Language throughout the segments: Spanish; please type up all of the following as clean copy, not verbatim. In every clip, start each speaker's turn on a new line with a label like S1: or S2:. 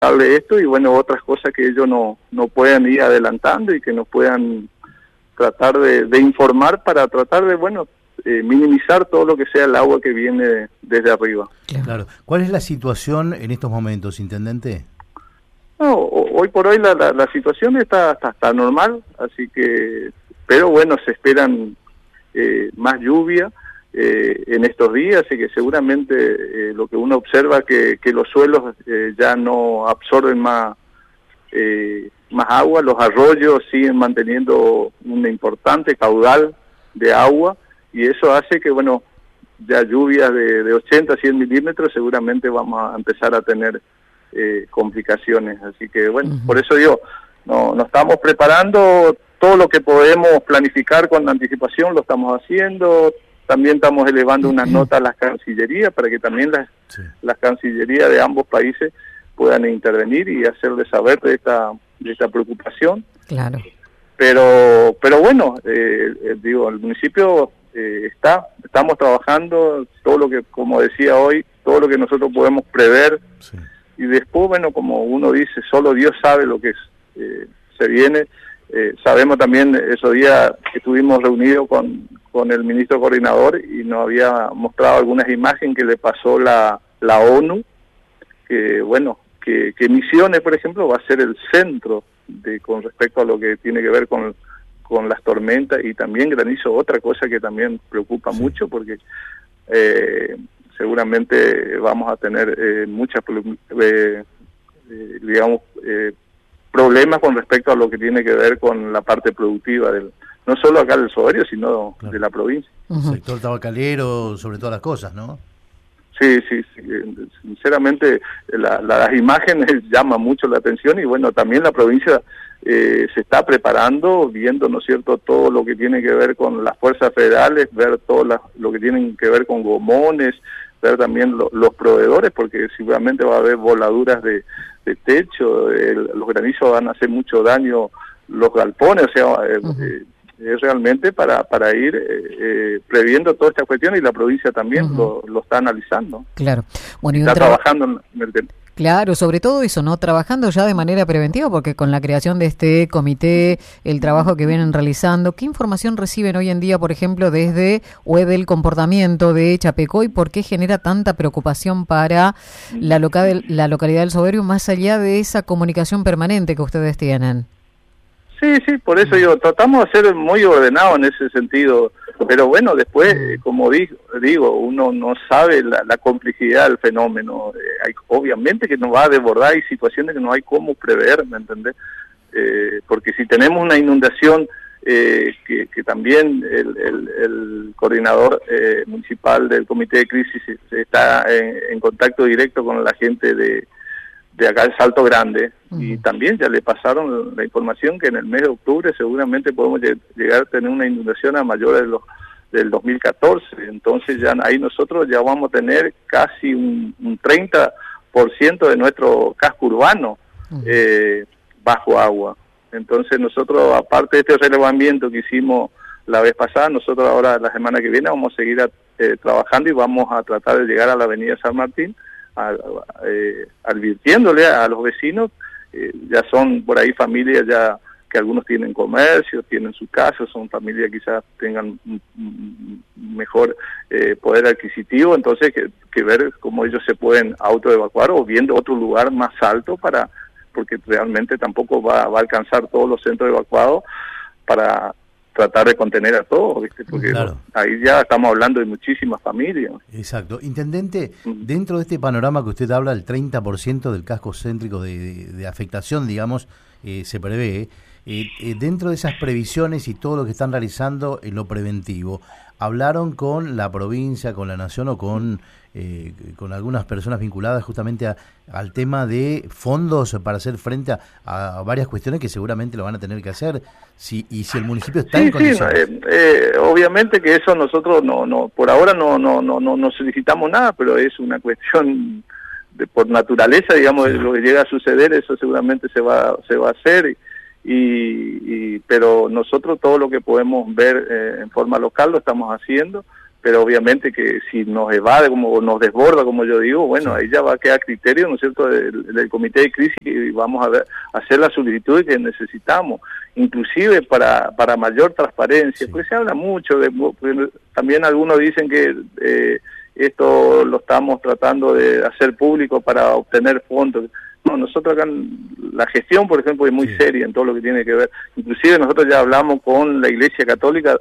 S1: darle esto y bueno, otras cosas que ellos no puedan ir adelantando y que nos puedan tratar de informar para tratar de, bueno, minimizar todo lo que sea el agua que viene desde arriba.
S2: Claro. ¿Cuál es la situación en estos momentos, intendente?
S1: No, hoy por hoy la situación está normal, así que, pero bueno, se esperan más lluvia en estos días, y que seguramente lo que uno observa que los suelos ya no absorben más agua, los arroyos siguen manteniendo un importante caudal de agua, y eso hace que, bueno, ya lluvias de 80 a 100 milímetros seguramente vamos a empezar a tener complicaciones. Así que, bueno, por eso digo, nos estamos preparando, todo lo que podemos planificar con anticipación lo estamos haciendo. También estamos elevando unas notas a las cancillerías para que también las cancillerías de ambos países puedan intervenir y hacerles saber de esta preocupación.
S3: Claro.
S1: Pero bueno, digo, el municipio estamos trabajando todo lo que, como decía hoy, todo lo que nosotros podemos prever.
S2: Sí.
S1: Y después, bueno, como uno dice, solo Dios sabe lo que se viene. Sabemos también, esos días que estuvimos reunidos con el ministro coordinador y nos había mostrado algunas imágenes que le pasó la ONU, que bueno, que Misiones, por ejemplo, va a ser el centro con respecto a lo que tiene que ver con las tormentas y también granizo, otra cosa que también preocupa mucho, porque seguramente vamos a tener muchas, problemas con respecto a lo que tiene que ver con la parte productiva no solo acá del Soberio, sino de la provincia.
S2: El sector tabacalero, sobre todas las cosas, ¿no?
S1: Sí, sinceramente las imágenes llaman mucho la atención y bueno, también la provincia se está preparando, viendo, ¿no es cierto?, todo lo que tiene que ver con las fuerzas federales, ver todo lo que tiene que ver con gomones, ver también los proveedores, porque seguramente va a haber voladuras de techo, los granizos van a hacer mucho daño, los galpones, o sea, es realmente para ir previendo toda esta cuestión, y la provincia también lo está analizando.
S3: Claro. Bueno, y
S1: está trabajando en el tema.
S3: Claro, sobre todo eso, ¿no? Trabajando ya de manera preventiva, porque con la creación de este comité, el trabajo que vienen realizando, ¿qué información reciben hoy en día, por ejemplo, desde del comportamiento de Chapecoy? ¿Por qué genera tanta preocupación para la localidad del Soberio, más allá de esa comunicación permanente que ustedes tienen?
S1: Sí, por eso yo tratamos de ser muy ordenados en ese sentido, pero bueno, después, como digo, uno no sabe la complejidad del fenómeno. Hay, obviamente que nos va a desbordar, hay situaciones que no hay cómo prever, ¿me entendés? Porque si tenemos una inundación, que también el coordinador municipal del comité de crisis está en contacto directo con la gente de acá el Salto Grande, y también ya le pasaron la información que en el mes de octubre seguramente podemos llegar a tener una inundación a mayores del 2014, entonces ya ahí nosotros ya vamos a tener casi un 30% de nuestro casco urbano bajo agua. Entonces nosotros, aparte de este relevamiento que hicimos la vez pasada, nosotros ahora la semana que viene vamos a seguir trabajando y vamos a tratar de llegar a la avenida San Martín, advirtiéndole a los vecinos. Ya son por ahí familias ya que algunos tienen comercio, tienen su casa, son familias que quizás tengan mejor poder adquisitivo, entonces que ver cómo ellos se pueden autoevacuar o viendo otro lugar más alto, porque realmente tampoco va a alcanzar todos los centros evacuados para tratar de contener a todos, ¿viste? Porque
S2: claro,
S1: ahí ya estamos hablando de muchísimas familias.
S2: Exacto. Intendente, dentro de este panorama que usted habla, el 30% del casco céntrico de afectación, digamos, se prevé, dentro de esas previsiones y todo lo que están realizando en lo preventivo, ¿hablaron con la provincia, con la nación o con algunas personas vinculadas justamente al tema de fondos para hacer frente a varias cuestiones que seguramente lo van a tener que hacer, si el municipio está en condiciones?
S1: Obviamente que eso nosotros no por ahora no solicitamos nada, pero es una cuestión por naturaleza, digamos, lo que llega a suceder, eso seguramente se va a hacer, pero nosotros todo lo que podemos ver en forma local lo estamos haciendo. pero obviamente que si nos evade como nos desborda, como yo digo, bueno, ahí ya va a quedar criterio, ¿no es cierto?, del comité de crisis, y vamos a hacer las solicitudes que necesitamos, inclusive para mayor transparencia, porque se habla mucho, también algunos dicen que esto lo estamos tratando de hacer público para obtener fondos. No, nosotros acá, la gestión, por ejemplo, es muy seria en todo lo que tiene que ver. Inclusive nosotros ya hablamos con la Iglesia Católica,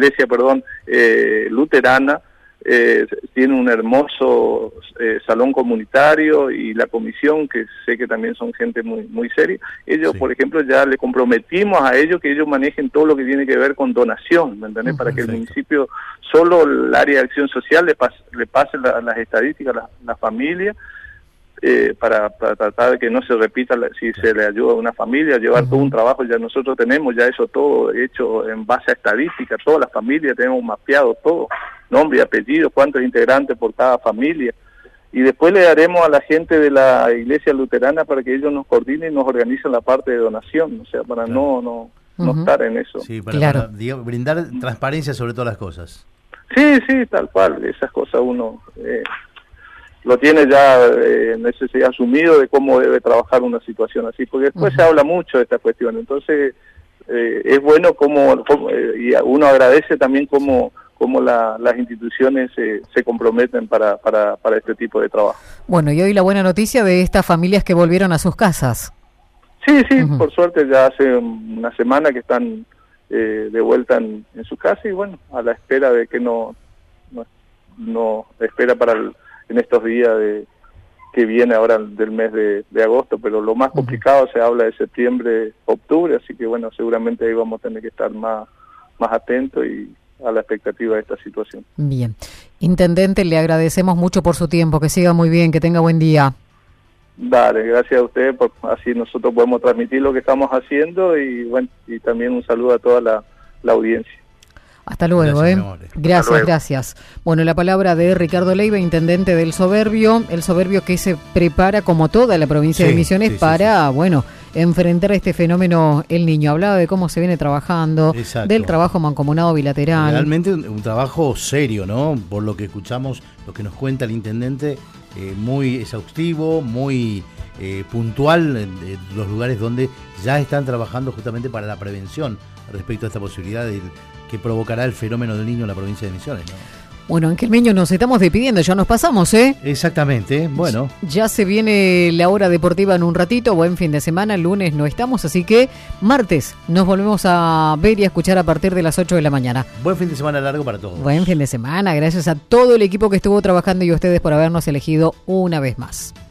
S1: luterana, tiene un hermoso salón comunitario, y la comisión, que sé que también son gente muy seria. Ellos, por ejemplo, ya le comprometimos a ellos que ellos manejen todo lo que tiene que ver con donación, ¿me entendés? Para que el municipio, solo el área de acción social le pase las estadísticas a la familia, para tratar de que no se repita si se le ayuda a una familia, llevar todo un trabajo. Ya nosotros tenemos ya eso todo hecho en base a estadística, todas las familias tenemos mapeado todo, nombre y apellido, cuántos integrantes por cada familia, y después le daremos a la gente de la Iglesia Luterana para que ellos nos coordinen y nos organicen la parte de donación, o sea, para no estar en eso.
S2: Sí, para brindar transparencia sobre todas las cosas.
S1: Sí, tal cual, esas cosas uno lo tiene ya asumido de cómo debe trabajar una situación así, porque después se habla mucho de esta cuestión. Entonces es bueno y uno agradece también cómo las instituciones se comprometen para este tipo de trabajo.
S3: Bueno, y hoy la buena noticia de estas familias que volvieron a sus casas.
S1: Sí, por suerte ya hace una semana que están de vuelta en su casa, y bueno, a la espera de que no espera en estos días que viene ahora del mes de agosto, pero lo más complicado se habla de septiembre, octubre, así que bueno, seguramente ahí vamos a tener que estar más atentos y a la expectativa de esta situación.
S3: Bien. Intendente, le agradecemos mucho por su tiempo, que siga muy bien, que tenga buen día.
S1: Dale, gracias a usted, así nosotros podemos transmitir lo que estamos haciendo, y bueno, y también un saludo a toda la audiencia.
S3: Hasta luego, gracias. Bueno, la palabra de Ricardo Leiva, intendente del Soberbio, el Soberbio que se prepara, como toda la provincia de Misiones, para, bueno, enfrentar este fenómeno El Niño. Hablaba de cómo se viene trabajando, del trabajo mancomunado bilateral.
S2: Realmente un trabajo serio, ¿no? Por lo que escuchamos, lo que nos cuenta el intendente, muy exhaustivo, muy puntual, en los lugares donde ya están trabajando justamente para la prevención respecto a esta posibilidad que provocará el fenómeno del niño en la provincia de Misiones, ¿no?
S3: Bueno, Angelmeño, nos estamos despidiendo, ya nos pasamos, ¿eh?
S2: Exactamente, bueno.
S3: Ya se viene la hora deportiva en un ratito, buen fin de semana, el lunes no estamos, así que martes nos volvemos a ver y a escuchar a partir de las 8 de la mañana.
S2: Buen fin de semana largo para todos.
S3: Buen fin de semana, gracias a todo el equipo que estuvo trabajando y a ustedes por habernos elegido una vez más.